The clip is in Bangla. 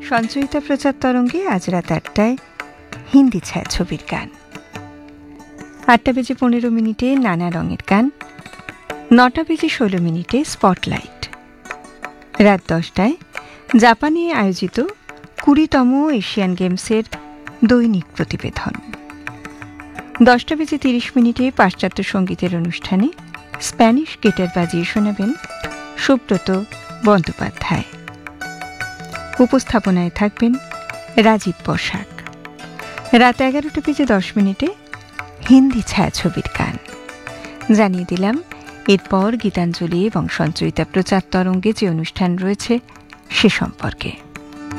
সঞ্চয়িতা প্রচার তরঙ্গে আজ রাত ৮টায় হিন্দি ছায়াছবির গান। ৮:১৫ নানা রঙের গান, ৯:১৬ স্পটলাইট। রাত ১০টায় জাপানে আয়োজিত ২০তম এশিয়ান গেমসের দৈনিক প্রতিবেদন। ১০:৩০ পাশ্চাত্য সঙ্গীতের অনুষ্ঠানে স্প্যানিশ গিটার বাজিয়ে শোনাবেন সুব্রত বন্দ্যোপাধ্যায়। উপস্থাপনায় থাকবেন রাজীব বসাক। রাত ১১:১০ হিন্দি ছায়াছবির গান। জানিয়ে দিলাম এরপর গীতাঞ্জলি এবং সঞ্চয়িতা প্রচার তরঙ্গে যে অনুষ্ঠান রয়েছে সে সম্পর্কে।